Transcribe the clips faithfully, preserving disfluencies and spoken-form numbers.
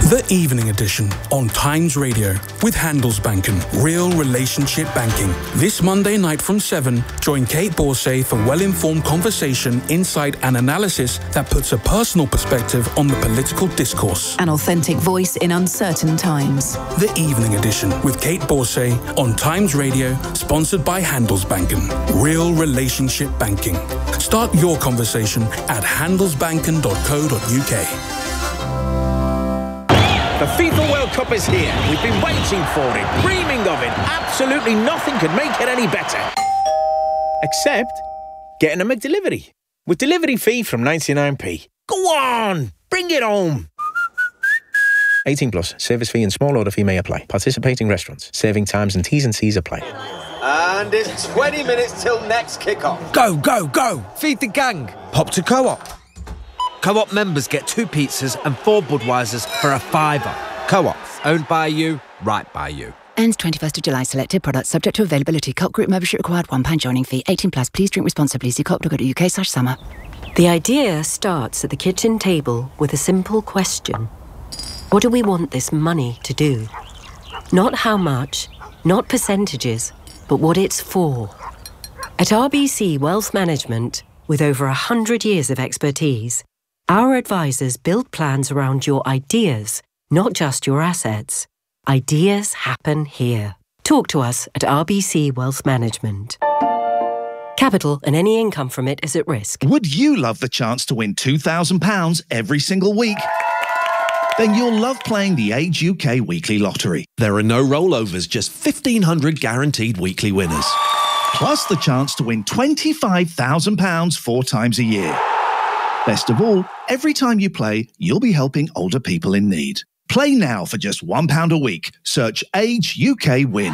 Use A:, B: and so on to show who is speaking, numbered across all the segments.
A: The Evening Edition on Times Radio with Handelsbanken, real relationship banking. This Monday night from seven, join Kate Borsay for well-informed conversation, insight and analysis that puts a personal perspective on the political discourse.
B: An authentic voice in uncertain times.
A: The Evening Edition with Kate Borsay on Times Radio, sponsored by Handelsbanken, real relationship banking. Start your conversation at handelsbanken dot co dot uk.
C: The FIFA World Cup is here. We've been waiting for it, dreaming of it. Absolutely nothing could make it any better. Except getting a McDelivery. With delivery fee from ninety-nine p. Go on, bring it home. eighteen plus, service fee and small order fee may apply. Participating restaurants, serving times and T's and C's apply.
D: And it's twenty minutes till next kickoff.
E: Go, go, go. Feed the gang. Pop to Co-op. Co-op members get two pizzas and four Budweisers for a fiver. Co-op, owned by you, right by you.
F: Ends twenty-first of July. Selected products subject to availability. Co-op group membership required. one pound joining fee. eighteen plus. Please drink responsibly. See co-op dot co dot uk slash summer.
G: The idea starts at the kitchen table with a simple question. What do we want this money to do? Not how much, not percentages, but what it's for. At R B C Wealth Management, with over one hundred years of expertise, our advisors build plans around your ideas, not just your assets. Ideas happen here. Talk to us at R B C Wealth Management. Capital and any income from it is at risk.
H: Would you love the chance to win two thousand pounds every single week? Then you'll love playing the Age U K Weekly Lottery.
I: There are no rollovers, just fifteen hundred guaranteed weekly winners.
H: Plus the chance to win twenty-five thousand pounds four times a year. Best of all, every time you play, you'll be helping older people in need. Play now for just one pound a week. Search Age U K Win.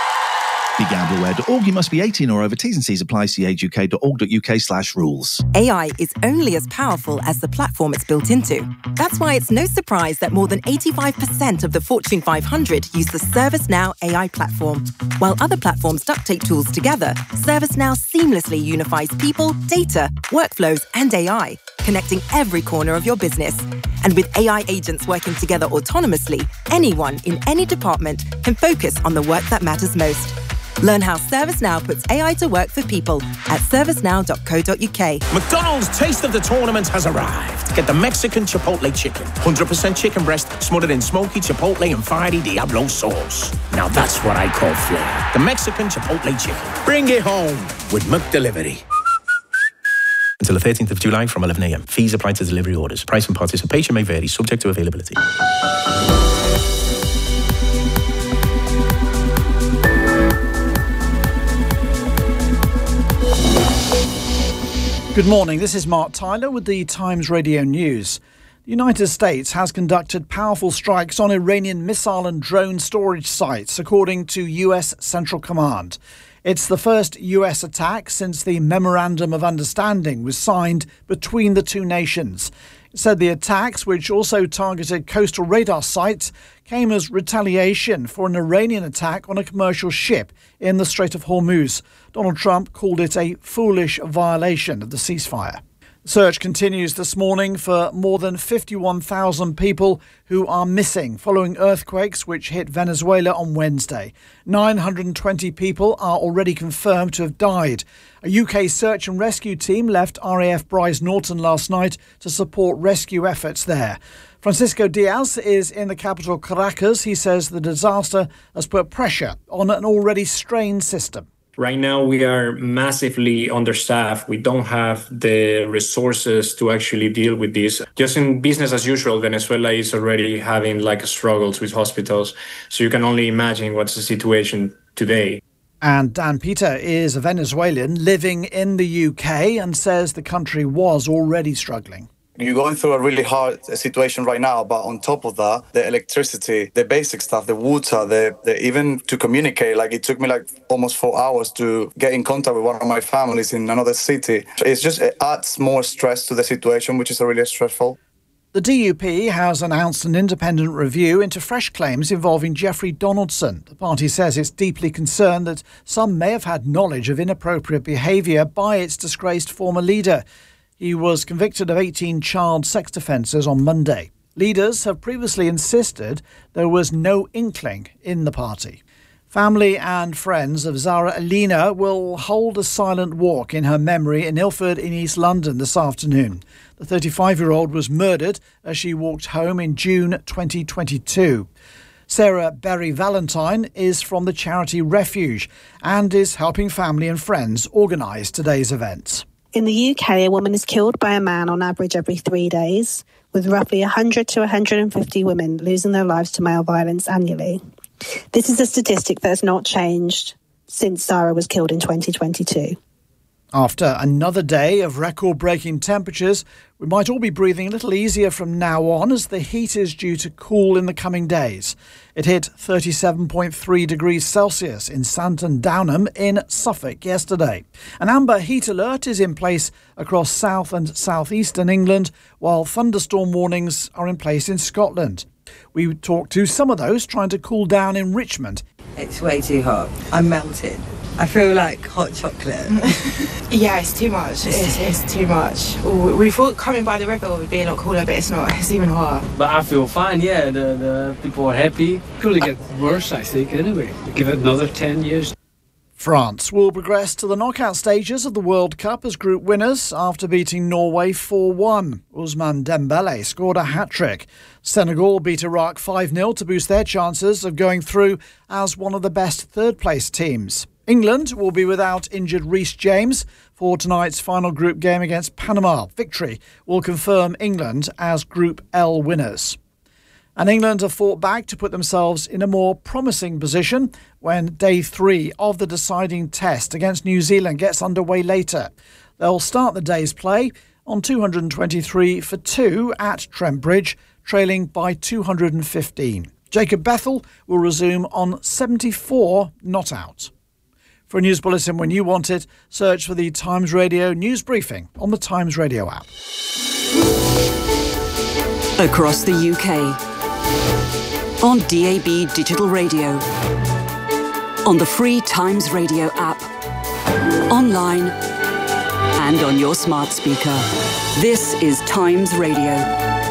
H: Be gamble aware dot org. You must be eighteen or over. T's and C's apply. See age u k dot org dot uk slash rules.
J: A I is only as powerful as the platform it's built into. That's why it's no surprise that more than eighty-five percent of the Fortune five hundred use the ServiceNow A I platform. While other platforms duct tape tools together, ServiceNow seamlessly unifies people, data, workflows, and A I, connecting every corner of your business. And with A I agents working together autonomously, anyone in any department can focus on the work that matters most. Learn how ServiceNow puts A I to work for people at servicenow dot co dot uk.
C: McDonald's Taste of the Tournament has arrived. Get the Mexican Chipotle Chicken. one hundred percent chicken breast smothered in smoky Chipotle and fiery Diablo sauce. Now that's what I call flair. The Mexican Chipotle Chicken. Bring it home with McDelivery. Until the thirteenth of July from eleven a m. Fees apply to delivery orders. Price and participation may vary, subject to availability.
K: Good morning, this is Mark Tyler with the Times Radio News. The United States has conducted powerful strikes on Iranian missile and drone storage sites, according to U S Central Command. It's the first U S attack since the Memorandum of Understanding was signed between the two nations. It said the attacks, which also targeted coastal radar sites, came as retaliation for an Iranian attack on a commercial ship in the Strait of Hormuz. Donald Trump called it a foolish violation of the ceasefire. The search continues this morning for more than fifty-one thousand people who are missing following earthquakes which hit Venezuela on Wednesday. nine hundred twenty people are already confirmed to have died. A U K search and rescue team left R A F Brize Norton last night to support rescue efforts there. Francisco Diaz is in the capital Caracas. He says the disaster has put pressure on an already strained system.
L: Right now, we are massively understaffed. We don't have the resources to actually deal with this. Just in business as usual, Venezuela is already having like struggles with hospitals. So you can only imagine what's the situation today.
K: And Dan Peter is a Venezuelan living in the U K and says the country was already struggling.
M: You're going through a really hard situation right now, but on top of that, the electricity, the basic stuff, the water, the, the even to communicate, like it took me like almost four hours to get in contact with one of my families in another city. It's just, it adds more stress to the situation, which is really stressful.
K: The D U P has announced an independent review into fresh claims involving Jeffrey Donaldson. The party says it's deeply concerned that some may have had knowledge of inappropriate behaviour by its disgraced former leader. He was convicted of eighteen child sex offences on Monday. Leaders have previously insisted there was no inkling in the party. Family and friends of Zara Alina will hold a silent walk in her memory in Ilford in East London this afternoon. The thirty-five-year-old was murdered as she walked home in June twenty twenty-two. Sarah Berry Valentine is from the charity Refuge and is helping family and friends organise today's event.
N: In the U K, a woman is killed by a man on average every three days, with roughly one hundred to one hundred fifty women losing their lives to male violence annually. This is a statistic that has not changed since Zara was killed in twenty twenty-two.
K: After another day of record-breaking temperatures, we might all be breathing a little easier from now on as the heat is due to cool in the coming days. It hit thirty-seven point three degrees Celsius in Santon Downham in Suffolk yesterday. An amber heat alert is in place across south and southeastern England, while thunderstorm warnings are in place in Scotland. We talked to some of those trying to cool down in Richmond.
O: It's way too hot. I'm melted. I feel like hot chocolate.
P: Yeah, it's too much. It's, it's too much. We thought coming by the river would be a lot cooler, but it's not. It's even hotter.
Q: But I feel fine, yeah. The, the people are happy. It could get worse, I think, anyway. Give it another ten years.
K: France will progress to the knockout stages of the World Cup as group winners after beating Norway four one. Ousmane Dembele scored a hat-trick. Senegal beat Iraq five nil to boost their chances of going through as one of the best third-place teams. England will be without injured Reece James for tonight's final group game against Panama. Victory will confirm England as Group L winners. And England have fought back to put themselves in a more promising position when day three of the deciding test against New Zealand gets underway later. They'll start the day's play on two hundred twenty-three for two at Trent Bridge, trailing by two hundred fifteen. Jacob Bethel will resume on seventy-four not out. For a news bulletin when you want it, search for the Times Radio News Briefing on the Times Radio app.
R: Across the U K, on D A B Digital Radio, on the free Times Radio app, online and on your smart speaker. This is Times Radio.